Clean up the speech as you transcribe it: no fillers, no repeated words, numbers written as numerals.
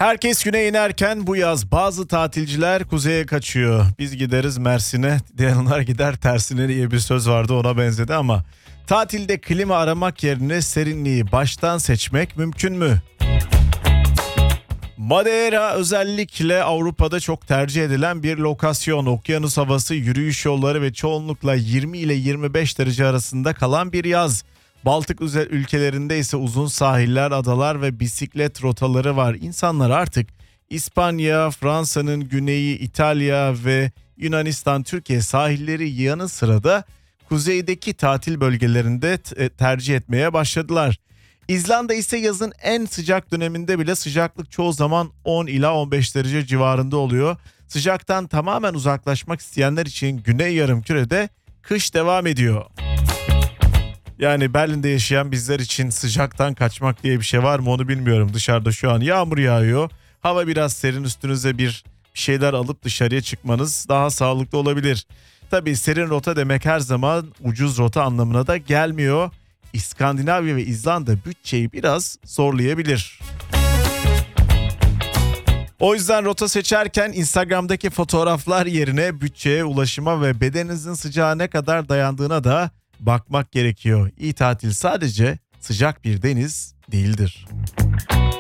Herkes güneye inerken bu yaz bazı tatilciler kuzeye kaçıyor. Biz gideriz Mersin'e, diğerler gider tersine diye bir söz vardı, ona benzedi ama tatilde klima aramak yerine serinliği baştan seçmek mümkün mü? Madeira özellikle Avrupa'da çok tercih edilen bir lokasyon. Okyanus havası, yürüyüş yolları ve çoğunlukla 20 ile 25 derece arasında kalan bir yaz. Baltık ülkelerinde ise uzun sahiller, adalar ve bisiklet rotaları var. İnsanlar artık İspanya, Fransa'nın güneyi, İtalya ve Yunanistan, Türkiye sahilleri yanı sıra da kuzeydeki tatil bölgelerinde tercih etmeye başladılar. İzlanda ise yazın en sıcak döneminde bile sıcaklık çoğu zaman 10 ila 15 derece civarında oluyor. Sıcaktan tamamen uzaklaşmak isteyenler için Güney Yarımküre'de kış devam ediyor. Yani Berlin'de yaşayan bizler için sıcaktan kaçmak diye bir şey var mı onu bilmiyorum. Dışarıda şu an yağmur yağıyor. Hava biraz serin, üstünüze bir şeyler alıp dışarıya çıkmanız daha sağlıklı olabilir. Tabii serin rota demek her zaman ucuz rota anlamına da gelmiyor. İskandinavya ve İzlanda bütçeyi biraz zorlayabilir. O yüzden rota seçerken Instagram'daki fotoğraflar yerine bütçeye, ulaşıma ve bedeninizin sıcağa ne kadar dayandığına da bakmak gerekiyor. İyi tatil sadece sıcak bir deniz değildir.